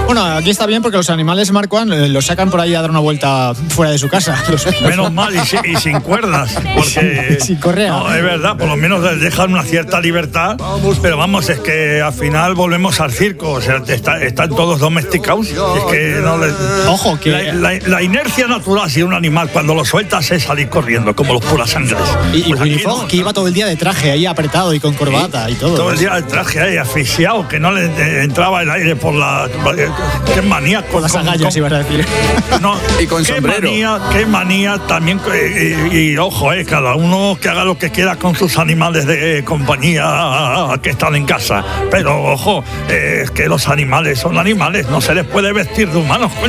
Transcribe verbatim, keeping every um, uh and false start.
Bueno, aquí está bien porque los animales, Marcuan, los sacan por ahí a dar una vuelta fuera de su casa. Menos mal, y, si, y sin cuerdas, porque sin correa. No, es verdad, por lo menos dejan una cierta libertad, pero vamos, es que al final volvemos al circo, o sea, está, están todos domesticados. Es que no les... Ojo, que... La, la, la inercia natural si un animal cuando lo sueltas es salir corriendo, como los puras sangres. Y, y pues Willy Fogg, no, que iba todo el día de traje ahí apretado y con corbata y, y todo. Todo el día de traje ahí asfixiado, que no le eh, entraba el aire por la... Qué manía. Con, con las agallas, con, ibas a decir. No, y con qué sombrero. Manía, qué manía también, y, y, y ojo, eh, cada uno que haga lo que quiera con sus animales de eh, compañía que están en casa, pero ojo, eh, es que los animales son animales, no se les puede vestir de humanos.